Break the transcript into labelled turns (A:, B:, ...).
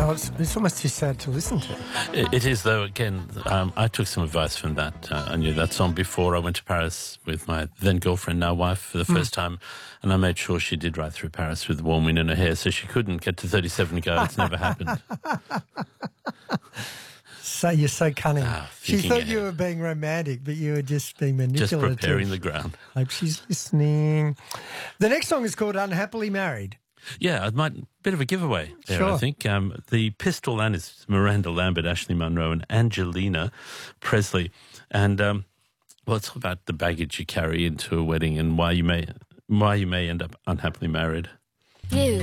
A: Oh, it's almost too sad to listen to.
B: It is, though. Again, I took some advice from that. I knew that song before I went to Paris with my then girlfriend, now wife, for the first time, and I made sure she did ride through Paris with warm wind in her hair, so she couldn't get to 37 and go, it's never happened.
A: So you're so cunning. She thought
B: ahead.
A: you were being romantic, but you were just being manipulative.
B: Just preparing the ground.
A: Hope she's listening. The next song is called Unhappily Married.
B: Yeah, bit of a giveaway there,
A: Sure.
B: I think. The Pistol and it's Miranda Lambert, Ashley Monroe and Angelina Presley. And, well, it's all about the baggage you carry into a wedding and why you may end up unhappily married.
C: You.